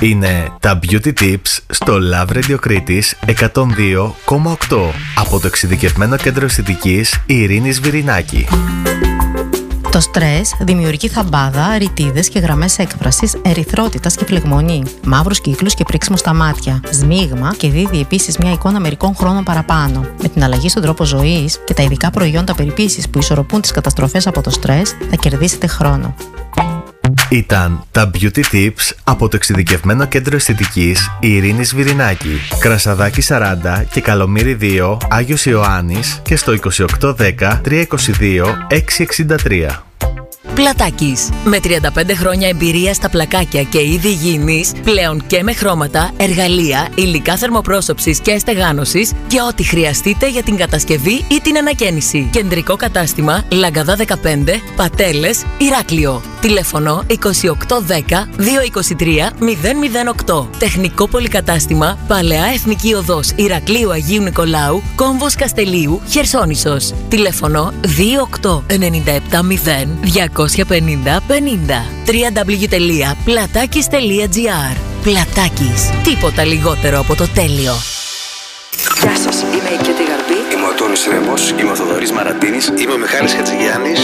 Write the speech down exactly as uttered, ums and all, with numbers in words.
Είναι τα Beauty Tips στο Love Radio Κρήτης εκατόν δύο κόμμα οκτώ από το εξειδικευμένο κέντρο αισθητικής Ειρήνης Βυρινάκη. Το στρες δημιουργεί θαμπάδα, ρητίδες και γραμμές έκφρασης, ερυθρότητας και φλεγμονή, μαύρους κύκλους και πρίξιμο στα μάτια, σμίγμα και δίδει επίσης μια εικόνα μερικών χρόνων παραπάνω. Με την αλλαγή στον τρόπο ζωής και τα ειδικά προϊόντα περιποίησης που ισορροπούν τις καταστροφές από το στρες, θα κερδίσετε χρόνο. Ήταν τα Beauty Tips από το εξειδικευμένο κέντρο αισθητικής Ειρήνης Βυρινάκη, Κρασαδάκη σαράντα και Καλομήρη δύο, Άγιος Ιωάννης και στο είκοσι οκτώ δέκα τριακόσια είκοσι δύο εξακόσια εξήντα τρία. Πλατάκης. Με τριάντα πέντε χρόνια εμπειρία στα πλακάκια και είδη υγιεινής, πλέον και με χρώματα, εργαλεία, υλικά θερμοπρόσωψης και στεγάνωσης και ό,τι χρειαστείτε για την κατασκευή ή την ανακαίνιση. Κεντρικό κατάστημα Λαγκαδά δεκαπέντε, Πατέλες, Ηράκλειο. Τηλέφωνο είκοσι οκτώ δέκα διακόσια είκοσι τρία μηδέν μηδέν οκτώ. Τεχνικό πολυκατάστημα Παλαιά Εθνική Οδός Ηρακλείου Αγίου Νικολάου, Κόμβος Καστελίου, Χερσόνησος. Τηλέφωνο δύο οκτώ εννιά επτά μηδέν διακόσια πενήντα πενήντα. double-u double-u double-u τελεία πλατάκης τελεία τζι άρ. Πλατάκης. Τίποτα λιγότερο από το τέλειο. Γεια σας, είμαι η Κέτη Γαρμπή. Είμαι ο Τόνης Ρέμος, είμαι ο Θοδωρής Μαρατίνης. Είμαι ο Μιχάλης Χατζηγιάννης.